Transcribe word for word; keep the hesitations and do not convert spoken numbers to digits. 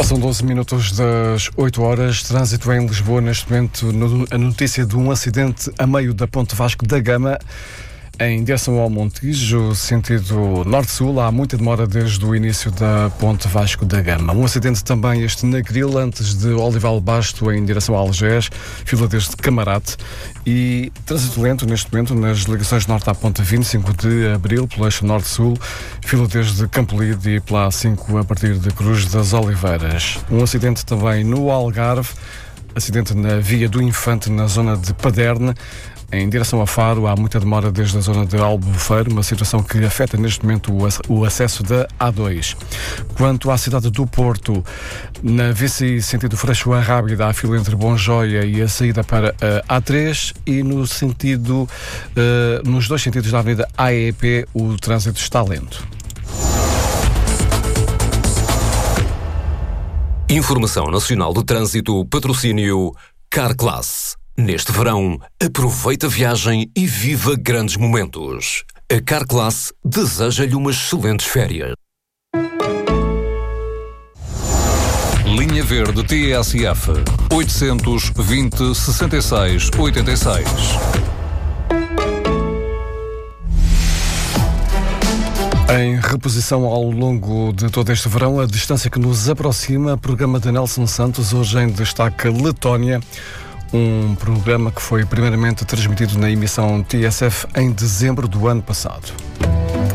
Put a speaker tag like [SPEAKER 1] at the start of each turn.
[SPEAKER 1] Passam doze minutos das oito horas, trânsito em Lisboa. Neste momento, no, a notícia de um acidente a meio da Ponte Vasco da Gama, em direção ao Montijo, sentido norte-sul. Há muita demora desde o início da Ponte Vasco da Gama. Um acidente também este na Gril, antes de Olival Basto, em direção a Algés, fila desde Camarate. E trânsito lento neste momento nas ligações norte à Ponte vinte e cinco de Abril, pelo eixo norte-sul, fila desde Campolide e pela A cinco a partir de Cruz das Oliveiras. Um acidente também no Algarve, acidente na Via do Infante, na zona de Paderne. Em direção a Faro, há muita demora desde a zona de Albufeira, uma situação que afeta neste momento o acesso da A dois. Quanto à cidade do Porto, na V C I, sentido Freixo Rábida, há fila entre Bonjoia e a saída para a A três, e no sentido, uh, nos dois sentidos da Avenida A E P, o trânsito está lento.
[SPEAKER 2] Informação Nacional de Trânsito, patrocínio Carclass. Neste verão, aproveita a viagem e viva grandes momentos. A Carclass deseja-lhe umas excelentes férias.
[SPEAKER 3] Linha Verde T S F oitocentos e vinte, sessenta e seis, oitenta e seis.
[SPEAKER 1] Em reposição ao longo de todo este verão, a distância que nos aproxima, programa de Nelson Santos, hoje em destaque Letónia. Um programa que foi primeiramente transmitido na emissão T S F em dezembro do ano passado.